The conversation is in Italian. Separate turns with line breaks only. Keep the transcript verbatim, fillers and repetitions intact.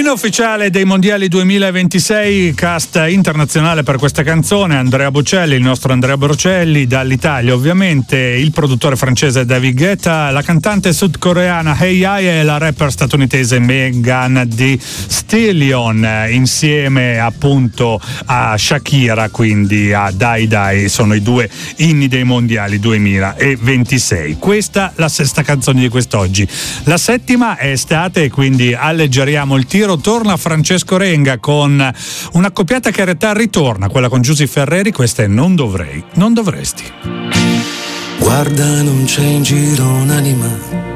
L'inno ufficiale dei mondiali duemilaventisei, cast internazionale per questa canzone: Andrea Bocelli, il nostro Andrea Bocelli dall'Italia ovviamente, il produttore francese David Guetta, la cantante sudcoreana Hey Ai e la rapper statunitense Megan Thee Stallion, insieme appunto a Shakira, quindi a Dai Dai. Sono i due inni dei mondiali duemilaventisei. Questa la sesta canzone di quest'oggi. La settima è estate e quindi alleggeriamo il tiro. Torna Francesco Renga con una coppiata che in realtà ritorna, quella con Giusy Ferreri. Questa è Non dovrei, non dovresti.
Guarda, non c'è in giro un'anima